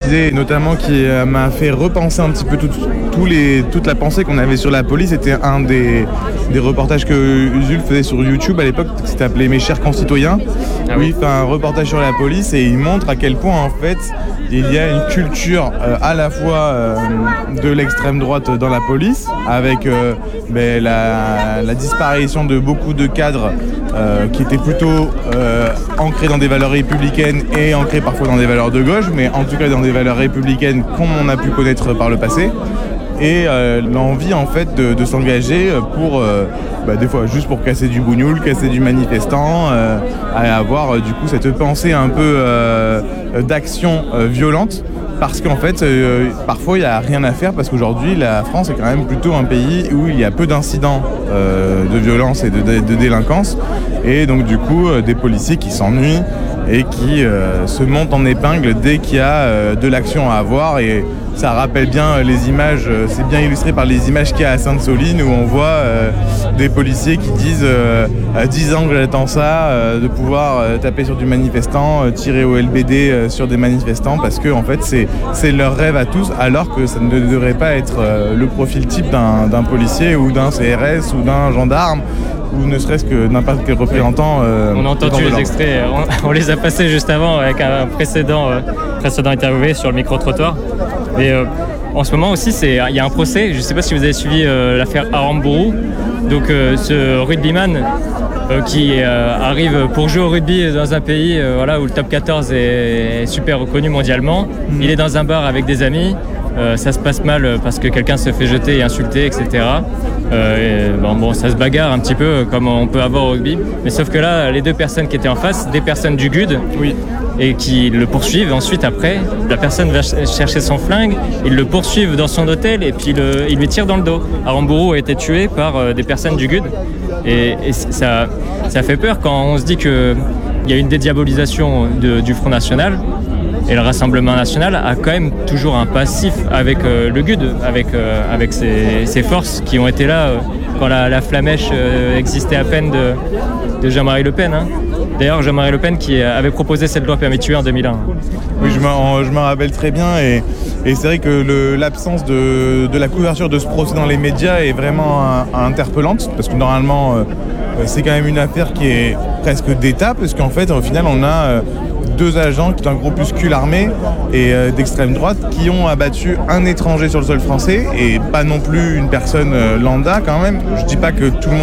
préciser, et notamment qui m'a fait repenser un petit peu toute la pensée qu'on avait sur la police. C'était un des reportages que Usul faisait sur YouTube à l'époque, qui s'appelait Mes chers concitoyens. Ah oui, il fait un reportage sur la police et il montre à quel point en fait il y a une culture à la fois de l'extrême droite dans la police, avec la disparition de beaucoup de cadres qui étaient plutôt ancrés dans des valeurs républicaines et ancrés parfois dans des valeurs de gauche, mais en tout cas dans des valeurs républicaines qu'on a pu connaître par le passé. Et l'envie en fait de s'engager pour des fois juste pour casser du bougnoul, casser du manifestant, à avoir du coup cette pensée un peu d'action violente, parce qu'en fait parfois il n'y a rien à faire, parce qu'aujourd'hui la France est quand même plutôt un pays où il y a peu d'incidents de violence et de délinquance, et donc du coup des policiers qui s'ennuient et qui se montent en épingle dès qu'il y a de l'action à avoir. Et ça rappelle bien les images, c'est bien illustré par les images qu'il y a à Sainte-Soline, où on voit des policiers qui disent 10 ans que j'attends ça, de pouvoir taper sur du manifestant, tirer au LBD sur des manifestants, parce que en fait c'est leur rêve à tous, alors que ça ne devrait pas être le profil type d'un policier ou d'un CRS ou d'un gendarme, ou ne serait-ce que n'importe quel représentant. On a entendu les extraits, on les a passés juste avant avec un précédent interviewé sur le micro-trottoir. Et en ce moment aussi, il y a un procès, je ne sais pas si vous avez suivi l'affaire Aramburu, donc ce rugbyman qui arrive pour jouer au rugby dans un pays où le top 14 est super reconnu mondialement. Il est dans un bar avec des amis. Ça se passe mal parce que quelqu'un se fait jeter et insulter, etc. Ça se bagarre un petit peu comme on peut avoir au rugby. Mais sauf que là, les deux personnes qui étaient en face, des personnes du GUD, oui, et qui le poursuivent. Ensuite, après, la personne va chercher son flingue, ils le poursuivent dans son hôtel et puis ils lui tirent dans le dos. Aramburu a été tué par des personnes du GUD. Et ça fait peur quand on se dit qu'il y a une dédiabolisation du Front National. Et le Rassemblement National a quand même toujours un passif avec le GUD, avec ses forces qui ont été là quand la flamèche existait à peine de Jean-Marie Le Pen. Hein. D'ailleurs, Jean-Marie Le Pen qui avait proposé cette loi permis de tuer en 2001. Oui, je me rappelle très bien, et c'est vrai que l'absence de la couverture de ce procès dans les médias est vraiment interpellante, parce que normalement c'est quand même une affaire qui est presque d'État, parce qu'en fait au final on a deux agents d'un groupuscule armé et d'extrême droite qui ont abattu un étranger sur le sol français, et pas non plus une personne lambda quand même. Je dis pas que tout le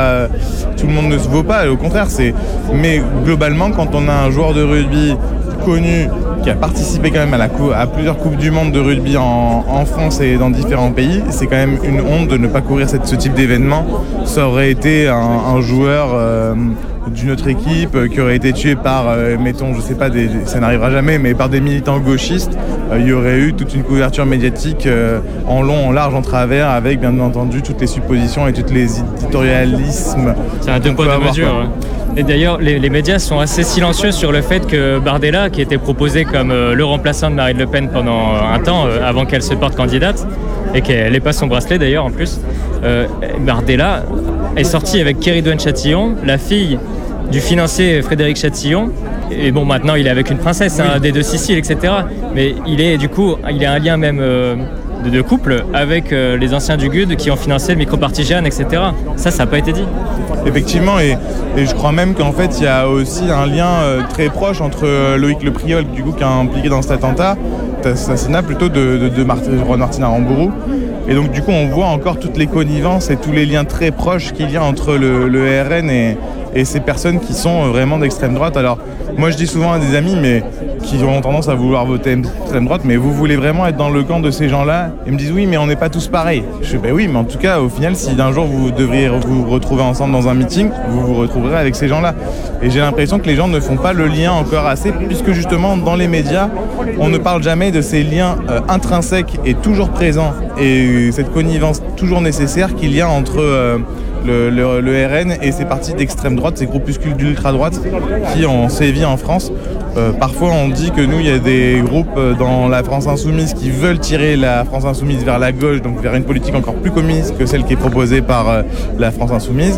monde ne se vaut pas, au contraire, mais globalement quand on a un joueur de rugby connu qui a participé quand même à plusieurs coupes du monde de rugby en France et dans différents pays, c'est quand même une honte de ne pas couvrir ce type d'événement. Ça aurait été un joueur d'une autre équipe qui aurait été tué par, mettons, je sais pas, ça n'arrivera jamais, mais par des militants gauchistes, il y aurait eu toute une couverture médiatique en long, en large, en travers, avec bien entendu toutes les suppositions et tous les éditorialismes. C'est un deux poids deux mesures. Ouais. Et d'ailleurs, les médias sont assez silencieux sur le fait que Bardella, qui était proposé comme le remplaçant de Marine Le Pen pendant un temps, avant qu'elle se porte candidate, et qu'elle n'ait pas son bracelet d'ailleurs en plus, Bardella est sorti avec Kéridouane Chatillon, la fille du financier Frédéric Chatillon. Et bon, maintenant il est avec une princesse, oui, des deux Siciles, etc. Mais il a un lien même de couple avec les anciens du GUD qui ont financé le micro-parti Jeanne, etc. Ça n'a pas été dit. Effectivement, et je crois même qu'en fait il y a aussi un lien très proche entre Loïc Le Priol, du coup, qui est impliqué dans cet assassinat plutôt de Martine Aramburu. Et donc du coup on voit encore toutes les connivences et tous les liens très proches qu'il y a entre le RN et ces personnes qui sont vraiment d'extrême droite. Alors moi je dis souvent à des amis mais qui ont tendance à vouloir voter extrême droite, mais vous voulez vraiment être dans le camp de ces gens-là? Ils me disent oui mais on n'est pas tous pareils. Je dis oui, mais en tout cas au final si d'un jour vous devriez vous retrouver ensemble dans un meeting, vous vous retrouverez avec ces gens-là. Et j'ai l'impression que les gens ne font pas le lien encore assez, puisque justement dans les médias on ne parle jamais de ces liens intrinsèques et toujours présents, et cette connivence toujours nécessaire qu'il y a entre le RN et ces partis d'extrême droite, ces groupuscules d'ultra-droite qui ont sévi en France. Parfois on dit que nous il y a des groupes dans la France Insoumise qui veulent tirer la France Insoumise vers la gauche, donc vers une politique encore plus communiste que celle qui est proposée par la France Insoumise.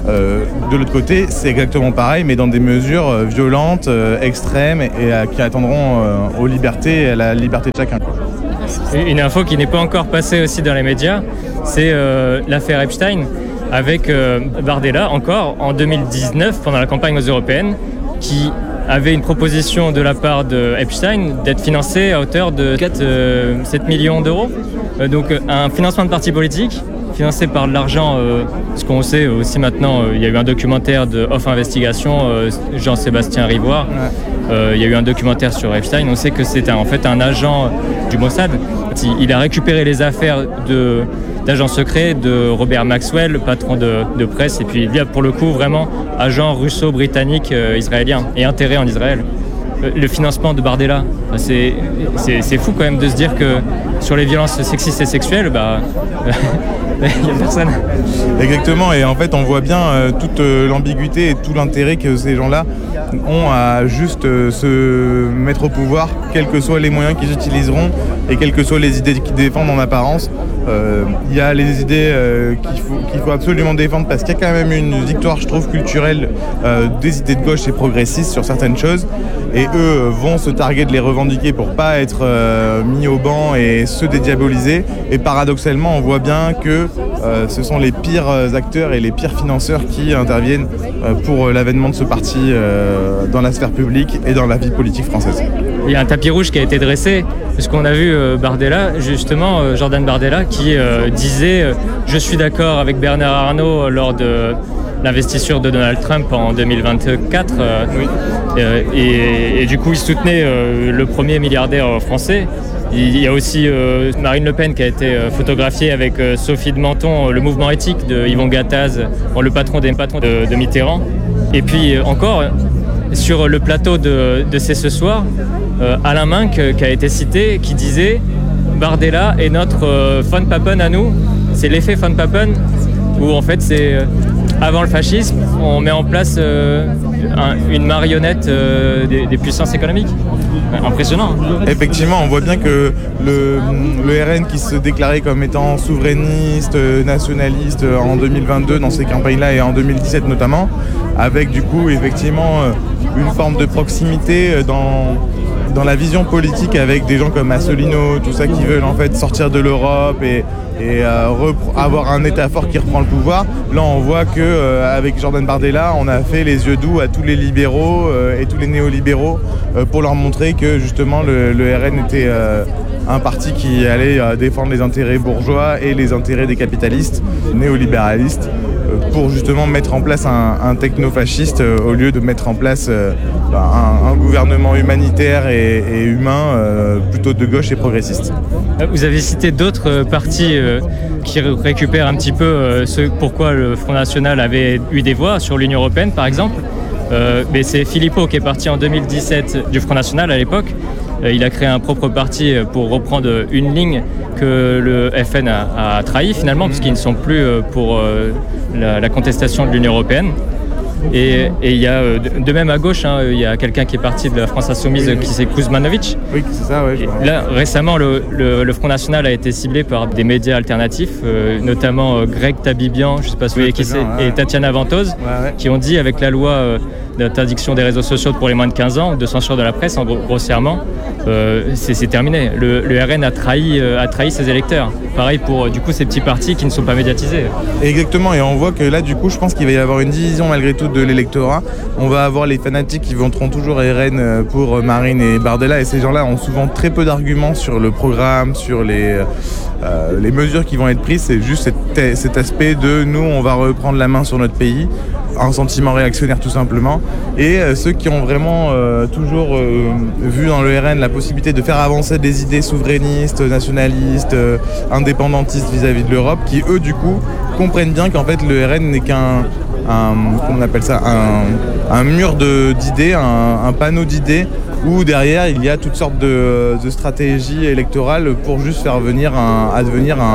De l'autre côté, c'est exactement pareil, mais dans des mesures violentes, extrêmes et qui attendront aux libertés et à la liberté de chacun. Une info qui n'est pas encore passée aussi dans les médias, c'est l'affaire Epstein avec Bardella, encore en 2019, pendant la campagne aux européennes, qui avait une proposition de la part de Epstein d'être financé à hauteur de 7 millions d'euros. Donc un financement de parti politique financé par de l'argent, ce qu'on sait aussi maintenant, il y a eu un documentaire de Off Investigation, Jean-Sébastien Rivoire, il y a eu un documentaire sur Epstein, on sait que c'était en fait un agent du Mossad. Il a récupéré les affaires d'agents secrets de Robert Maxwell, patron de presse, et puis il y a pour le coup vraiment agent russo-britannique israélien et intérêt en Israël. Le financement de Bardella, c'est fou quand même de se dire que sur les violences sexistes et sexuelles, il n'y a personne. Exactement, et en fait on voit bien toute l'ambiguïté et tout l'intérêt que ces gens-là ont à juste se mettre au pouvoir, quels que soient les moyens qu'ils utiliseront et quelles que soient les idées qu'ils défendent en apparence. Il y a les idées qu'il faut absolument défendre parce qu'il y a quand même une victoire, je trouve, culturelle des idées de gauche et progressistes sur certaines choses, et eux vont se targuer de les revendiquer pour pas être mis au banc et se dédiaboliser. Et paradoxalement, on voit bien que ce sont les pires acteurs et les pires financeurs qui interviennent pour l'avènement de ce parti dans la sphère publique et dans la vie politique française. Il y a un tapis rouge qui a été dressé, puisqu'on a vu Bardella, justement, Jordan Bardella, qui disait « Je suis d'accord avec Bernard Arnault lors de l'investiture de Donald Trump en 2024 ». Et du coup, il soutenait le premier milliardaire français. Il y a aussi Marine Le Pen qui a été photographiée avec Sophie de Menton, le mouvement éthique de Yvon Gattaz, le patron de Mitterrand. Et puis encore, sur le plateau de C'est ce soir, Alain Minck qui a été cité, qui disait « Bardella est notre Von Papen à nous ». C'est l'effet Von Papen où en fait c'est avant le fascisme, on met en place une marionnette des puissances économiques. Impressionnant. Effectivement, on voit bien que le RN qui se déclarait comme étant souverainiste, nationaliste en 2022 dans ces campagnes-là et en 2017 notamment, avec du coup effectivement une forme de proximité dans la vision politique avec des gens comme Asselineau, tout ça qui veulent en fait sortir de l'Europe et avoir un État fort qui reprend le pouvoir. Là on voit que avec Jordan Bardella on a fait les yeux doux à tous les libéraux et tous les néolibéraux pour leur montrer que justement le RN était un parti qui allait défendre les intérêts bourgeois et les intérêts des capitalistes néolibéralistes pour justement mettre en place un techno-fasciste au lieu de mettre en place un gouvernement humanitaire et humain plutôt de gauche et progressiste. Vous avez cité d'autres partis qui récupèrent un petit peu ce pourquoi le Front National avait eu des voix sur l'Union Européenne par exemple. Mais c'est Philippot qui est parti en 2017 du Front National à l'époque. Il a créé un propre parti pour reprendre une ligne que le FN a trahi finalement, puisqu'ils ne sont plus pour la contestation de l'Union Européenne. Et il y a de même à gauche, il y a quelqu'un qui est parti de la France Insoumise qui c'est Kuzmanovic. Oui, c'est ça, ouais. Là, récemment, le Front National a été ciblé par des médias alternatifs, notamment Greg Tabibian, je ne sais pas si vous voyez qui c'est, et Tatiana Ventose, qui ont dit avec la loi d'interdiction des réseaux sociaux pour les moins de 15 ans, de censure de la presse, grossièrement, c'est terminé. Le RN a trahi ses électeurs. Pareil pour du coup ces petits partis qui ne sont pas médiatisés. Exactement, et on voit que là du coup je pense qu'il va y avoir une division malgré tout de l'électorat. On va avoir les fanatiques qui voteront toujours RN pour Marine et Bardella, et ces gens-là ont souvent très peu d'arguments sur le programme, sur les mesures qui vont être prises. C'est juste cet aspect de nous on va reprendre la main sur notre pays, un sentiment réactionnaire tout simplement. Et ceux qui ont vraiment toujours vu dans le RN la possibilité de faire avancer des idées souverainistes, nationalistes, indépendantistes vis-à-vis de l'Europe, qui eux du coup comprennent bien qu'en fait le RN n'est qu'un comment on appelle ça, un mur d'idées, un panneau d'idées où derrière il y a toutes sortes de stratégies électorales pour juste faire advenir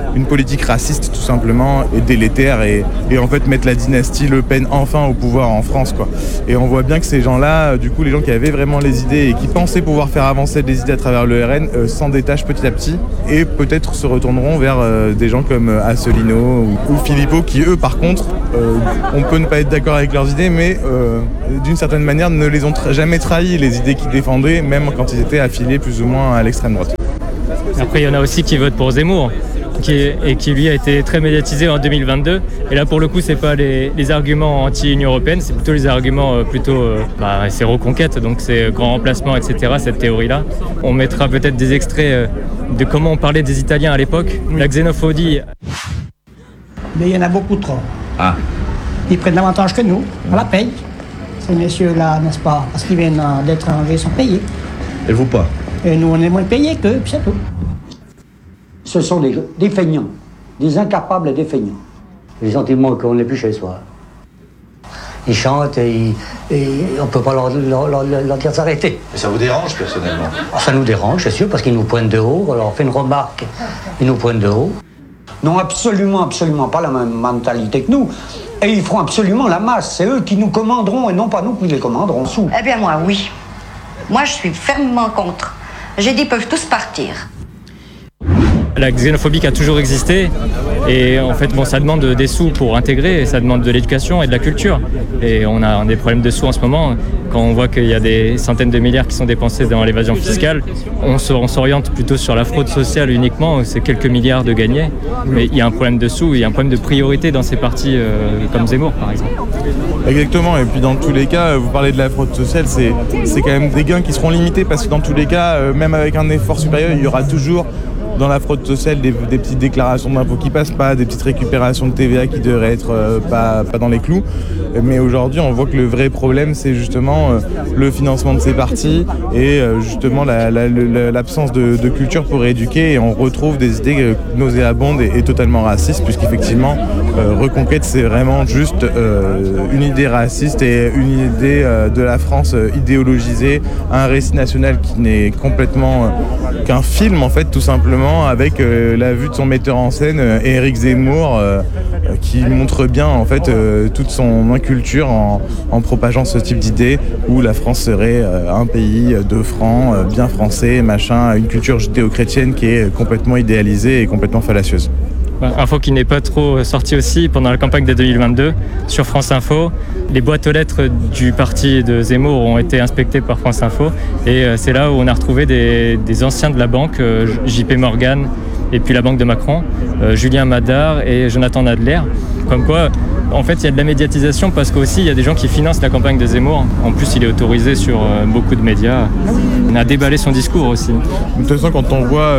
une politique raciste tout simplement et délétère et en fait mettre la dynastie Le Pen enfin au pouvoir en France, quoi. Et on voit bien que ces gens-là, du coup les gens qui avaient vraiment les idées et qui pensaient pouvoir faire avancer les idées à travers le RN s'en détachent petit à petit et peut-être se retourneront vers des gens comme Asselineau ou Philippot qui eux par contre, on peut ne pas être d'accord avec leurs idées mais d'une certaine manière ne les ont jamais trahi les idées qu'ils défendaient même quand ils étaient affiliés plus ou moins à l'extrême droite. Après il y en a aussi qui votent pour Zemmour qui lui a été très médiatisé en 2022 et là pour le coup c'est pas les arguments anti-Union Européenne, c'est plutôt les arguments c'est reconquête, donc c'est grand remplacement, etc., cette théorie-là. On mettra peut-être des extraits de comment on parlait des Italiens à l'époque, la xénophobie. Mais il y en a beaucoup trop. Ah. Ils prennent davantage que nous, on la paye. Ces messieurs-là, n'est-ce pas, parce qu'ils viennent d'étrangers, sont payés. Et vous pas? Et nous, on est moins payés qu'eux, puis c'est tout. Ce sont des feignants, des incapables et des feignants. Les sentiments qu'on n'est plus chez soi. Ils chantent et on ne peut pas leur dire de s'arrêter. Et ça vous dérange personnellement? Ça nous dérange, c'est sûr, parce qu'ils nous pointent de haut. Alors on fait une remarque, ils nous pointent de haut. N'ont absolument pas la même mentalité que nous. Et ils feront absolument la masse. C'est eux qui nous commanderont et non pas nous qui les commanderons sous. Eh bien moi, oui. Moi, je suis fermement contre. J'ai dit, ils peuvent tous partir. La xénophobie a toujours existé et en fait ça demande des sous pour intégrer, ça demande de l'éducation et de la culture et on a des problèmes de sous en ce moment. Quand on voit qu'il y a des centaines de milliards qui sont dépensés dans l'évasion fiscale, on s'oriente plutôt sur la fraude sociale uniquement, c'est quelques milliards de gagnés, mais il y a un problème de sous, il y a un problème de priorité dans ces partis comme Zemmour par exemple. Exactement, et puis dans tous les cas, vous parlez de la fraude sociale, c'est quand même des gains qui seront limités parce que dans tous les cas, même avec un effort supérieur, il y aura toujours dans la fraude sociale des petites déclarations d'impôts qui passent pas, des petites récupérations de TVA qui devraient être pas dans les clous. Mais aujourd'hui, on voit que le vrai problème, c'est justement le financement de ces partis et justement l'absence de culture pour éduquer. Et on retrouve des idées nauséabondes et totalement racistes, puisqu'effectivement, Reconquête, c'est vraiment juste une idée raciste et une idée de la France idéologisée, un récit national qui n'est complètement qu'un film, en fait, tout simplement, avec la vue de son metteur en scène, Éric Zemmour, qui montre bien en fait toute son inculture en propageant ce type d'idée où la France serait un pays de francs, bien français, machin, une culture judéo-chrétienne qui est complètement idéalisée et complètement fallacieuse. Info qui n'est pas trop sortie aussi pendant la campagne de 2022 sur France Info. Les boîtes aux lettres du parti de Zemmour ont été inspectées par France Info et c'est là où on a retrouvé des anciens de la banque, JP Morgan et puis la banque de Macron, Julien Madar et Jonathan Nadler. Comme quoi, en fait, il y a de la médiatisation parce qu'aussi il y a des gens qui financent la campagne de Zemmour. En plus, il est autorisé sur beaucoup de médias. On a déballé son discours aussi. De toute façon, quand on voit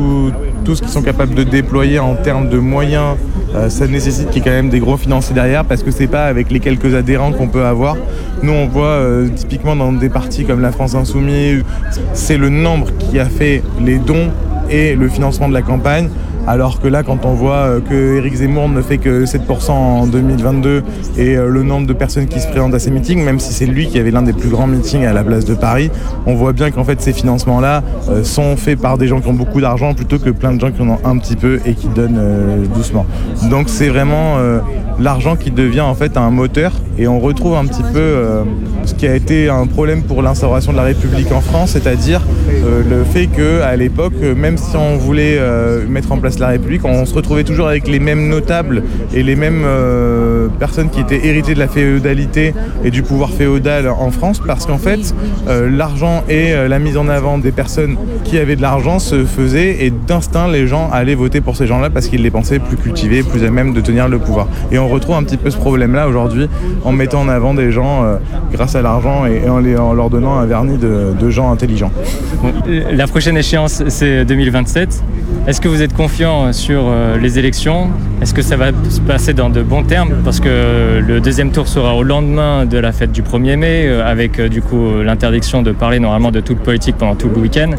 tout ce qu'ils sont capables de déployer en termes de moyens, ça nécessite qu'il y ait quand même des gros financiers derrière parce que c'est pas avec les quelques adhérents qu'on peut avoir. Nous, on voit typiquement dans des partis comme la France Insoumise, c'est le nombre qui a fait les dons et le financement de la campagne. Alors que là, quand on voit que Éric Zemmour ne fait que 7% en 2022 et le nombre de personnes qui se présentent à ces meetings, même si c'est lui qui avait l'un des plus grands meetings à la place de Paris, on voit bien qu'en fait ces financements-là sont faits par des gens qui ont beaucoup d'argent plutôt que plein de gens qui en ont un petit peu et qui donnent doucement. Donc c'est vraiment l'argent qui devient en fait un moteur et on retrouve un petit peu ce qui a été un problème pour l'instauration de la République en France, c'est-à-dire le fait qu'à l'époque, même si on voulait mettre en place la République, on se retrouvait toujours avec les mêmes notables et les mêmes personnes qui étaient héritées de la féodalité et du pouvoir féodal en France parce qu'en fait l'argent et la mise en avant des personnes qui avaient de l'argent se faisaient et d'instinct les gens allaient voter pour ces gens-là parce qu'ils les pensaient plus cultivés, plus à même de tenir le pouvoir. Et on retrouve un petit peu ce problème-là aujourd'hui en mettant en avant des gens grâce à l'argent et en leur donnant un vernis de gens intelligents. La prochaine échéance, c'est 2027. Est-ce que vous êtes confiant sur les élections? Est-ce que ça va se passer dans de bons termes? Parce que le deuxième tour sera au lendemain de la fête du 1er mai, avec du coup l'interdiction de parler normalement de toute politique pendant tout le week-end.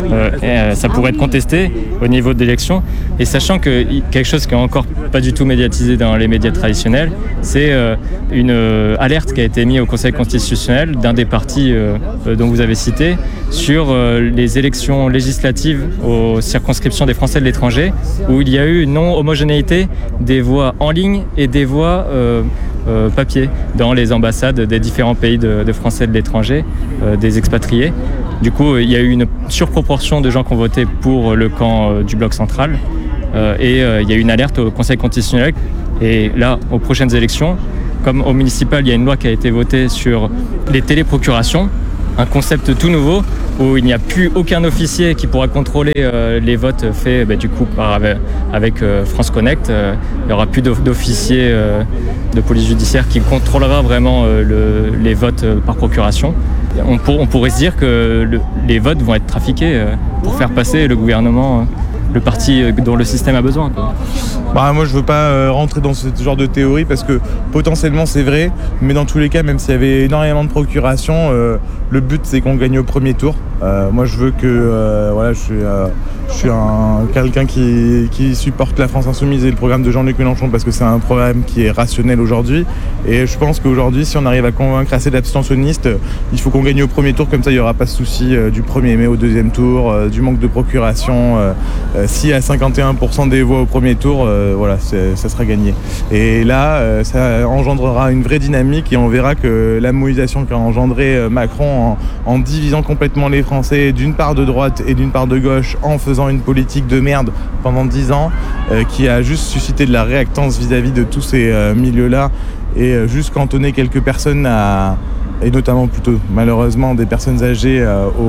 Ça pourrait être contesté au niveau de l'élection. Et sachant que quelque chose qui est encore pas du tout médiatisé dans les médias traditionnels, c'est une alerte qui a été mise au Conseil constitutionnel d'un des partis dont vous avez cité sur les élections législatives aux circonscriptions des Français de l'étranger où il y a eu une non-homogénéité des voix en ligne et des voix papier dans les ambassades des différents pays de Français de l'étranger, des expatriés. Du coup, il y a eu une surproportion de gens qui ont voté pour le camp du bloc central et il y a eu une alerte au Conseil constitutionnel. Et là, aux prochaines élections, comme au municipal, il y a une loi qui a été votée sur les téléprocurations, un concept tout nouveau où il n'y a plus aucun officier qui pourra contrôler les votes faits du coup avec France Connect. Il n'y aura plus d'officier de police judiciaire qui contrôlera vraiment les votes par procuration. On pourrait se dire que les votes vont être trafiqués pour faire passer le gouvernement, le parti dont le système a besoin, quoi. Bah, moi je veux pas rentrer dans ce genre de théorie parce que potentiellement c'est vrai, mais dans tous les cas, même s'il y avait énormément de procurations, le but c'est qu'on gagne au premier tour. Moi je veux que voilà, je suis quelqu'un qui supporte la France Insoumise et le programme de Jean-Luc Mélenchon parce que c'est un programme qui est rationnel aujourd'hui, et je pense qu'aujourd'hui si on arrive à convaincre assez d'abstentionnistes, il faut qu'on gagne au premier tour, comme ça il n'y aura pas de souci du 1er mai au deuxième tour, du manque de procuration. Si à 51% des voix au premier tour, voilà, ça sera gagné. Et là, ça engendrera une vraie dynamique et on verra que la mobilisation qu'a engendré Macron en divisant complètement les Français d'une part de droite et d'une part de gauche, en faisant une politique de merde pendant 10 ans, qui a juste suscité de la réactance vis-à-vis de tous ces milieux-là, et juste cantonner quelques personnes et notamment plutôt malheureusement des personnes âgées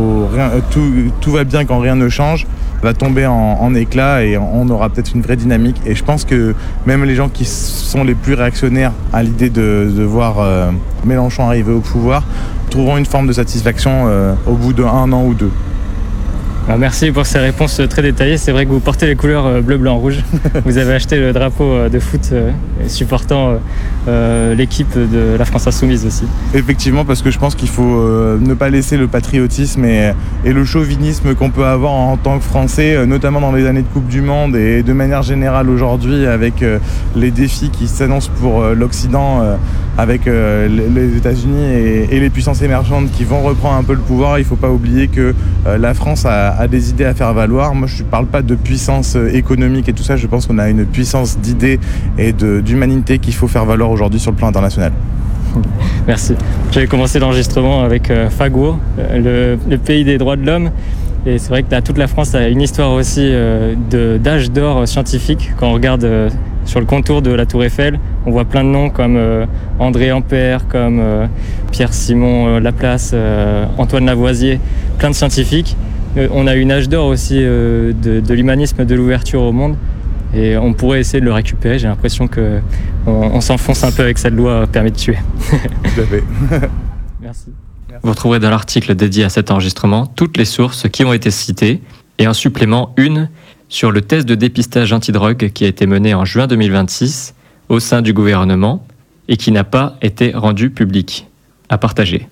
tout va bien quand rien ne change, va tomber en éclats, et on aura peut-être une vraie dynamique. Et je pense que même les gens qui sont les plus réactionnaires à l'idée de voir Mélenchon arriver au pouvoir trouveront une forme de satisfaction au bout d'1 an ou 2. Merci pour ces réponses très détaillées. C'est vrai que vous portez les couleurs bleu, blanc, rouge. Vous avez acheté le drapeau de foot supportant l'équipe de la France Insoumise aussi. Effectivement, parce que je pense qu'il faut ne pas laisser le patriotisme et le chauvinisme qu'on peut avoir en tant que Français, notamment dans les années de Coupe du Monde et de manière générale aujourd'hui, avec les défis qui s'annoncent pour l'Occident, avec les États-Unis et les puissances émergentes qui vont reprendre un peu le pouvoir. Il ne faut pas oublier que la France a des idées à faire valoir. Moi, je ne parle pas de puissance économique et tout ça. Je pense qu'on a une puissance d'idées et d'humanité qu'il faut faire valoir aujourd'hui sur le plan international. Merci. J'avais commencé l'enregistrement avec Faguo, le pays des droits de l'homme. Et c'est vrai que toute la France a une histoire aussi d'âge d'or scientifique. Quand on regarde sur le contour de la Tour Eiffel, on voit plein de noms comme André Ampère, comme Pierre-Simon Laplace, Antoine Lavoisier, plein de scientifiques. On a une âge d'or aussi de l'humanisme, de l'ouverture au monde, et on pourrait essayer de le récupérer. J'ai l'impression qu'on s'enfonce un peu avec cette loi permis de tuer. Tout à fait. Merci. Vous retrouverez dans l'article dédié à cet enregistrement toutes les sources qui ont été citées et un supplément, sur le test de dépistage antidrogue qui a été mené en juin 2026 au sein du gouvernement et qui n'a pas été rendu public. À partager.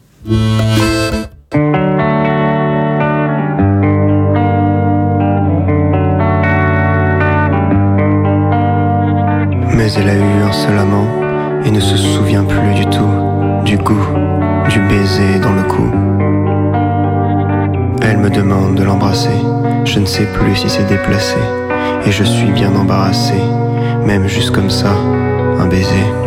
Mais elle a eu un seul amant et ne se souvient plus du tout du goût du baiser dans le cou. Elle me demande de l'embrasser, je ne sais plus si c'est déplacé, et je suis bien embarrassé, même juste comme ça, un baiser.